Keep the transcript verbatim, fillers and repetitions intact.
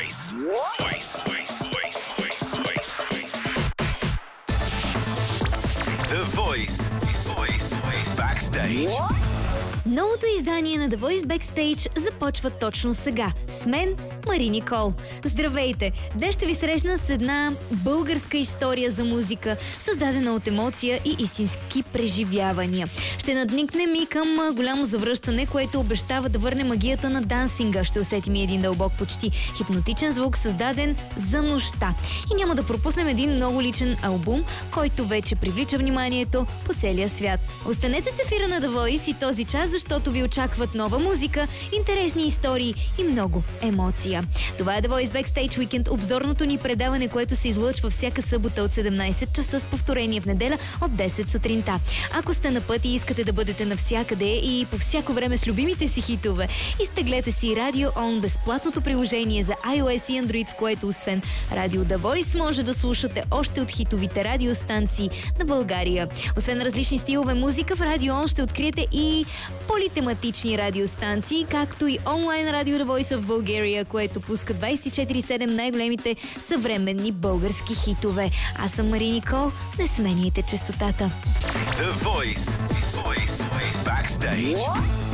Voice. Voice. The Voice. Backstage. Новото издание на The Voice Backstage започва точно сега. С мен, Мари Никол. Здравейте! Днес ще ви срещна с една българска история за музика, създадена от емоция и истински преживявания. Ще надникнем и към голямо завръщане, което обещава да върне магията на дансинга. Ще усетим и един дълбок, почти хипнотичен звук, създаден за нощта. И няма да пропуснем един много личен албум, който вече привлича вниманието по целия свят. Останете с ефира на The Voice и този час, защото ви очакват нова музика, интересни истории и много емоция. Това е The Voice Backstage Weekend, обзорното ни предаване, което се излъчва всяка събота от седемнайсет часа с повторение в неделя от десет сутринта. Ако сте на път и искате да бъдете навсякъде и по всяко време с любимите си хитове, изтеглете си Radio On, безплатното приложение за iOS и Android, в което освен Radio The Voice може да слушате още от хитовите радиостанции на България. Освен различни стилове музика, в Radio On ще откриете и политематични радиостанции, както и онлайн радио The Voice of Bulgaria, което пуска двайсет и четири седем най-големите съвременни български хитове. Аз съм Мари Никол, не сменяйте честотата. The Voice. Backstage.